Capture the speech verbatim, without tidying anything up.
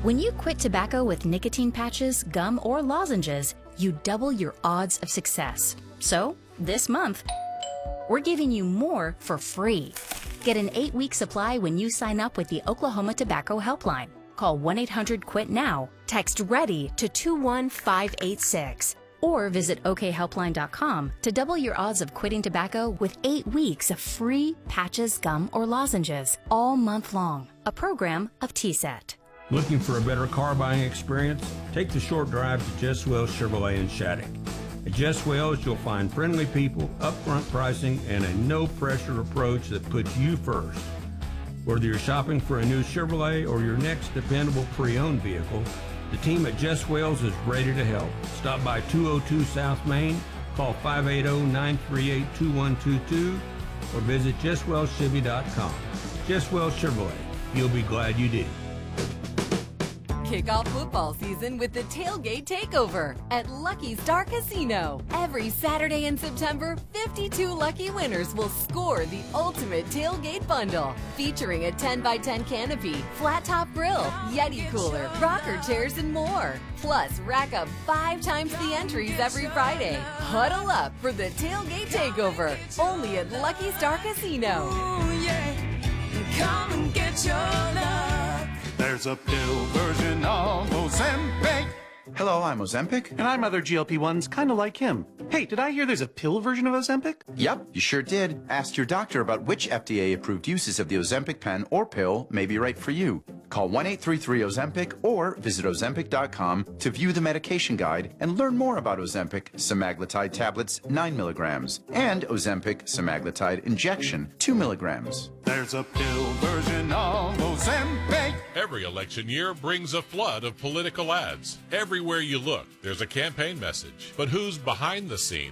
When you quit tobacco with nicotine patches, gum, or lozenges, you double your odds of success. So, this month, we're giving you more for free. Get an eight-week supply when you sign up with the Oklahoma Tobacco Helpline. Call one eight hundred quit now, text READY to two one five eight six, or visit O K helpline dot com to double your odds of quitting tobacco with eight weeks of free patches, gum, or lozenges all month long. A program of T S E T. Looking for a better car buying experience? Take the short drive to Jess Wells Chevrolet in Shattuck. At Jess Wells, you'll find friendly people, upfront pricing, and a no-pressure approach that puts you first. Whether you're shopping for a new Chevrolet or your next dependable pre-owned vehicle, the team at Jess Wells is ready to help. Stop by two oh two South Main, call five eight zero, nine three eight, two one two two, or visit jess wells chevy dot com. Jess Wells Chevrolet. You'll be glad you did. Kick off football season with the Tailgate Takeover at Lucky Star Casino. Every Saturday in September, fifty-two lucky winners will score the ultimate tailgate bundle, featuring a ten by ten canopy, flat top grill, Yeti cooler, rocker chairs, and more. Plus, rack up five times the entries every Friday. Huddle up for the Tailgate Takeover, only at Lucky Star Casino. Ooh, yeah. Come and get your luck. There's a pill version of Ozempic. Hello, I'm Ozempic. And I'm other G L P ones kind of like him. Hey, did I hear there's a pill version of Ozempic? Yep, you sure did. Ask your doctor about which F D A-approved uses of the Ozempic pen or pill may be right for you. Call one eight three three Ozempic or visit ozempic dot com to view the medication guide and learn more about Ozempic semaglutide tablets nine milligrams and Ozempic semaglutide injection two milligrams. There's a pill version of Ozempic. Every election year brings a flood of political ads. Everywhere you look, there's a campaign message. But who's behind the scenes